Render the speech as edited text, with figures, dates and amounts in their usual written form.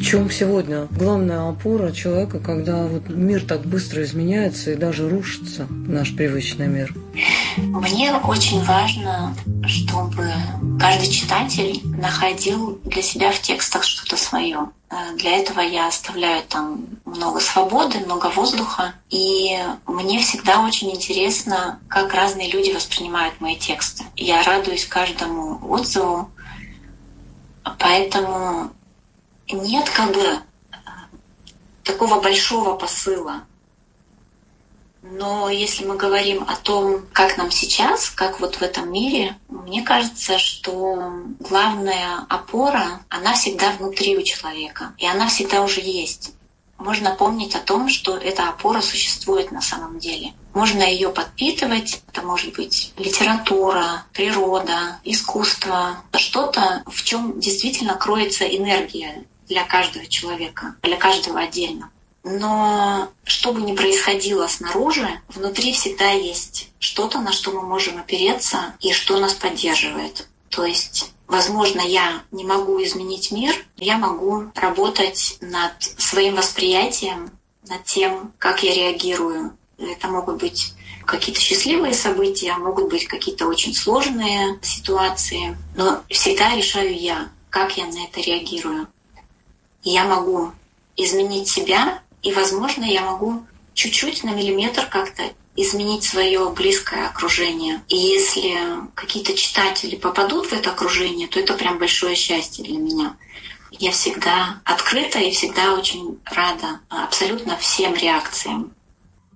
чем сегодня главная опора человека, когда вот мир так быстро изменяется и даже рушится, наш привычный мир? Мне очень важно, чтобы каждый читатель находил для себя в текстах что-то свое. Для этого я оставляю там много свободы, много воздуха. И мне всегда очень интересно, как разные люди воспринимают мои тексты. Я радуюсь каждому отзыву, поэтому нет такого большого посыла. Но если мы говорим о том, как нам сейчас, как вот в этом мире, мне кажется, что главная опора, она всегда внутри у человека, и она всегда уже есть. Можно помнить о том, что эта опора существует на самом деле. Можно ее подпитывать, это может быть литература, природа, искусство, что-то, в чем действительно кроется энергия для каждого человека, для каждого отдельно. Но что бы ни происходило снаружи, внутри всегда есть что-то, на что мы можем опереться и что нас поддерживает. То есть, возможно, я не могу изменить мир, я могу работать над своим восприятием, над тем, как я реагирую. Это могут быть какие-то счастливые события, могут быть какие-то очень сложные ситуации, но всегда решаю я, как я на это реагирую. И я могу изменить себя, и, возможно, я могу чуть-чуть на миллиметр как-то изменить свое близкое окружение. И если какие-то читатели попадут в это окружение, то это прям большое счастье для меня. Я всегда открыта и всегда очень рада абсолютно всем реакциям.